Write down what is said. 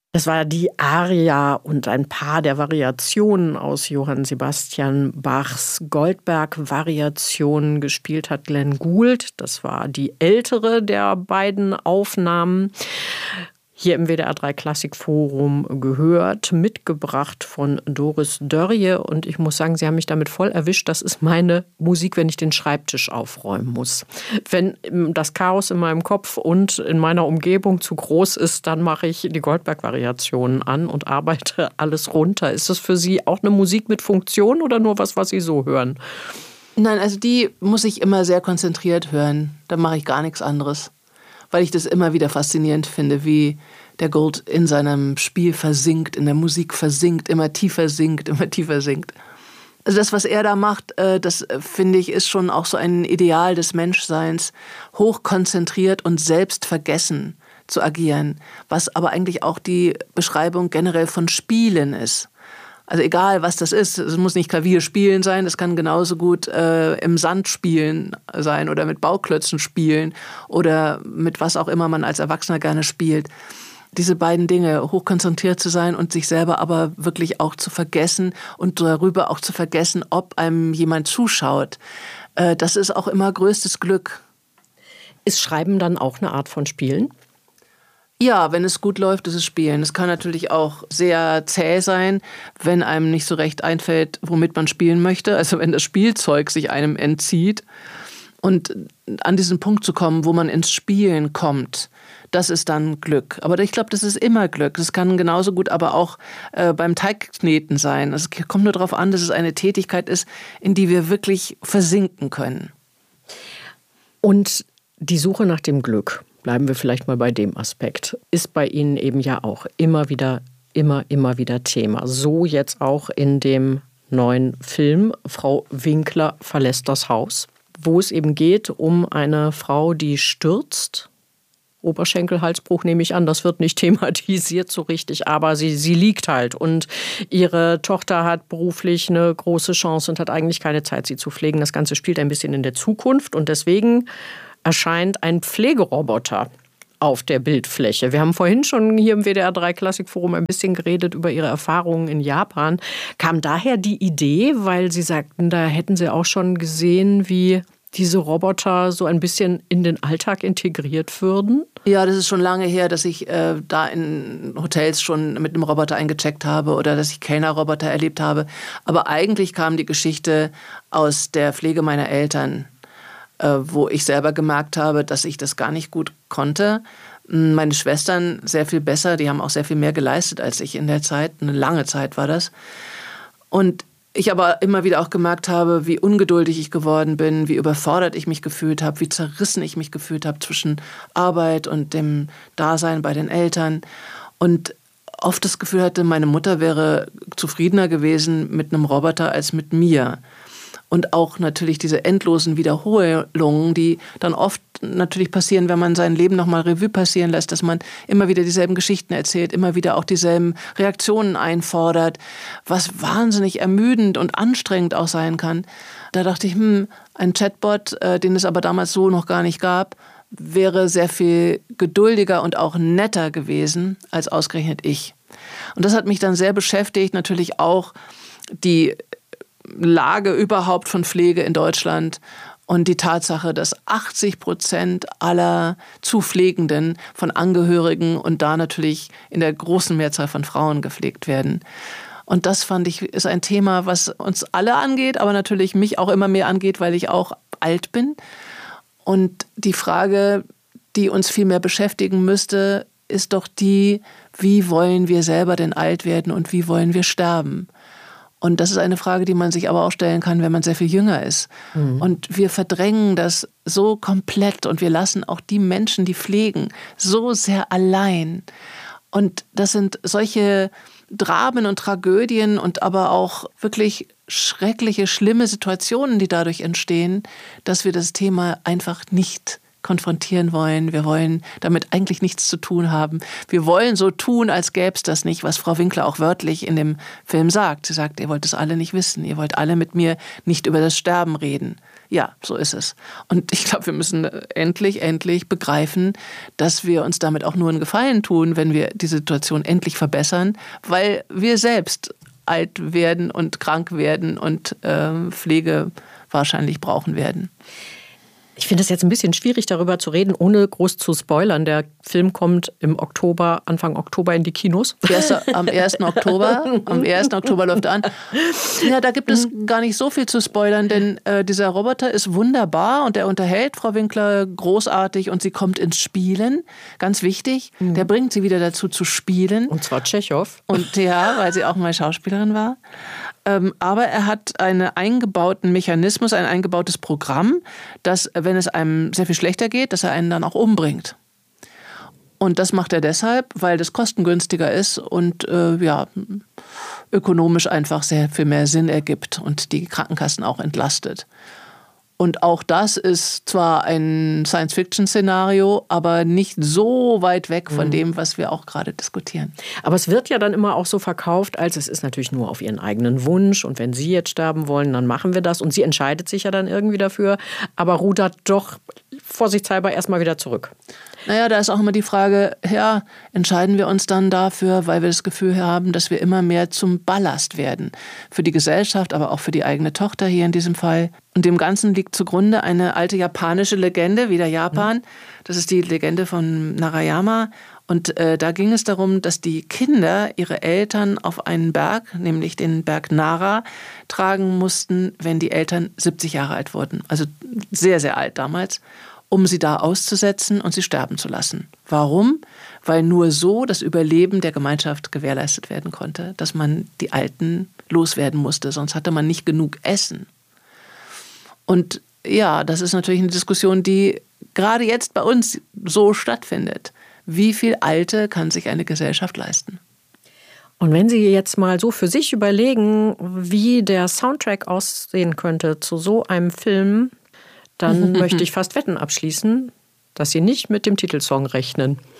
Das war die Aria und ein paar der Variationen aus Johann Sebastian Bachs Goldberg-Variationen. Gespielt hat Glenn Gould. Das war die ältere der beiden Aufnahmen. Hier im WDR 3 Klassikforum gehört, mitgebracht von Doris Dörrie. Und ich muss sagen, Sie haben mich damit voll erwischt. Das ist meine Musik, wenn ich den Schreibtisch aufräumen muss. Wenn das Chaos in meinem Kopf und in meiner Umgebung zu groß ist, dann mache ich die Goldberg-Variationen an und arbeite alles runter. Ist das für Sie auch eine Musik mit Funktion oder nur was Sie so hören? Nein, also die muss ich immer sehr konzentriert hören. Da mache ich gar nichts anderes. Weil ich das immer wieder faszinierend finde, wie der Gould in seinem Spiel versinkt, in der Musik versinkt, immer tiefer sinkt, immer tiefer sinkt. Also das, was er da macht, das finde ich, ist schon auch so ein Ideal des Menschseins, hochkonzentriert und selbstvergessen zu agieren, was aber eigentlich auch die Beschreibung generell von Spielen ist. Also egal, was das ist, es muss nicht Klavier spielen sein, das kann genauso gut im Sand spielen sein oder mit Bauklötzen spielen oder mit was auch immer man als Erwachsener gerne spielt. Diese beiden Dinge, hochkonzentriert zu sein und sich selber aber wirklich auch zu vergessen und darüber auch zu vergessen, ob einem jemand zuschaut, das ist auch immer größtes Glück. Ist Schreiben dann auch eine Art von Spielen? Ja, wenn es gut läuft, ist es Spielen. Es kann natürlich auch sehr zäh sein, wenn einem nicht so recht einfällt, womit man spielen möchte. Also wenn das Spielzeug sich einem entzieht. Und an diesen Punkt zu kommen, wo man ins Spielen kommt, das ist dann Glück. Aber ich glaube, das ist immer Glück. Das kann genauso gut aber auch beim Teigkneten sein. Es kommt nur darauf an, dass es eine Tätigkeit ist, in die wir wirklich versinken können. Und die Suche nach dem Glück, bleiben wir vielleicht mal bei dem Aspekt, ist bei Ihnen eben ja auch immer wieder Thema. So jetzt auch in dem neuen Film Frau Winkler verlässt das Haus, wo es eben geht um eine Frau, die stürzt. Oberschenkelhalsbruch nehme ich an, das wird nicht thematisiert so richtig, aber sie liegt halt und ihre Tochter hat beruflich eine große Chance und hat eigentlich keine Zeit, sie zu pflegen. Das Ganze spielt ein bisschen in der Zukunft und deswegen erscheint ein Pflegeroboter auf der Bildfläche. Wir haben vorhin schon hier im WDR 3 Klassikforum ein bisschen geredet über Ihre Erfahrungen in Japan. Kam daher die Idee, weil Sie sagten, da hätten Sie auch schon gesehen, wie diese Roboter so ein bisschen in den Alltag integriert würden? Ja, das ist schon lange her, dass ich da in Hotels schon mit einem Roboter eingecheckt habe oder dass ich Kellnerroboter erlebt habe. Aber eigentlich kam die Geschichte aus der Pflege meiner Eltern, wo ich selber gemerkt habe, dass ich das gar nicht gut konnte. Meine Schwestern sehr viel besser, die haben auch sehr viel mehr geleistet als ich in der Zeit. Eine lange Zeit war das. Und ich aber immer wieder auch gemerkt habe, wie ungeduldig ich geworden bin, wie überfordert ich mich gefühlt habe, wie zerrissen ich mich gefühlt habe zwischen Arbeit und dem Dasein bei den Eltern. Und oft das Gefühl hatte, meine Mutter wäre zufriedener gewesen mit einem Roboter als mit mir. Und auch natürlich diese endlosen Wiederholungen, die dann oft natürlich passieren, wenn man sein Leben nochmal Revue passieren lässt, dass man immer wieder dieselben Geschichten erzählt, immer wieder auch dieselben Reaktionen einfordert, was wahnsinnig ermüdend und anstrengend auch sein kann. Da dachte ich, ein Chatbot, den es aber damals so noch gar nicht gab, wäre sehr viel geduldiger und auch netter gewesen als ausgerechnet ich. Und das hat mich dann sehr beschäftigt, natürlich auch die Lage überhaupt von Pflege in Deutschland und die Tatsache, dass 80% aller Zupflegenden von Angehörigen und da natürlich in der großen Mehrzahl von Frauen gepflegt werden. Und das fand ich, ist ein Thema, was uns alle angeht, aber natürlich mich auch immer mehr angeht, weil ich auch alt bin. Und die Frage, die uns viel mehr beschäftigen müsste, ist doch die, wie wollen wir selber denn alt werden und wie wollen wir sterben? Und das ist eine Frage, die man sich aber auch stellen kann, wenn man sehr viel jünger ist. Mhm. Und wir verdrängen das so komplett und wir lassen auch die Menschen, die pflegen, so sehr allein. Und das sind solche Dramen und Tragödien und aber auch wirklich schreckliche, schlimme Situationen, die dadurch entstehen, dass wir das Thema einfach nicht konfrontieren wollen. Wir wollen damit eigentlich nichts zu tun haben. Wir wollen so tun, als gäbe es das nicht, was Frau Winkler auch wörtlich in dem Film sagt. Sie sagt, ihr wollt es alle nicht wissen. Ihr wollt alle mit mir nicht über das Sterben reden. Ja, so ist es. Und ich glaube, wir müssen endlich begreifen, dass wir uns damit auch nur einen Gefallen tun, wenn wir die Situation endlich verbessern, weil wir selbst alt werden und krank werden und Pflege wahrscheinlich brauchen werden. Ich finde es jetzt ein bisschen schwierig, darüber zu reden, ohne groß zu spoilern. Der Film kommt im Oktober, Anfang Oktober in die Kinos. Am 1. Oktober. Am 1. Oktober läuft er an. Ja, da gibt es gar nicht so viel zu spoilern, denn dieser Roboter ist wunderbar und er unterhält Frau Winkler großartig und sie kommt ins Spielen. Ganz wichtig, der bringt sie wieder dazu zu spielen. Und zwar Tschechow. Und ja, weil sie auch mal Schauspielerin war. Aber er hat einen eingebauten Mechanismus, ein eingebautes Programm, dass, wenn es einem sehr viel schlechter geht, dass er einen dann auch umbringt. Und das macht er deshalb, weil das kostengünstiger ist und ökonomisch einfach sehr viel mehr Sinn ergibt und die Krankenkassen auch entlastet. Und auch das ist zwar ein Science-Fiction-Szenario, aber nicht so weit weg von dem, was wir auch gerade diskutieren. Aber es wird ja dann immer auch so verkauft, als es ist natürlich nur auf ihren eigenen Wunsch. Und wenn Sie jetzt sterben wollen, dann machen wir das. Und sie entscheidet sich ja dann irgendwie dafür, aber rudert doch vorsichtshalber erstmal wieder zurück. Naja, da ist auch immer die Frage, ja, entscheiden wir uns dann dafür, weil wir das Gefühl haben, dass wir immer mehr zum Ballast werden. Für die Gesellschaft, aber auch für die eigene Tochter hier in diesem Fall. Und dem Ganzen liegt zugrunde eine alte japanische Legende, wieder Japan. Das ist die Legende von Narayama. Und da ging es darum, dass die Kinder ihre Eltern auf einen Berg, nämlich den Berg Nara, tragen mussten, wenn die Eltern 70 Jahre alt wurden. Also sehr, sehr alt damals, um sie da auszusetzen und sie sterben zu lassen. Warum? Weil nur so das Überleben der Gemeinschaft gewährleistet werden konnte, dass man die Alten loswerden musste, sonst hatte man nicht genug Essen. Und ja, das ist natürlich eine Diskussion, die gerade jetzt bei uns so stattfindet. Wie viel Alte kann sich eine Gesellschaft leisten? Und wenn Sie jetzt mal so für sich überlegen, wie der Soundtrack aussehen könnte zu so einem Film, dann möchte ich fast Wetten abschließen, dass Sie nicht mit dem Titelsong rechnen.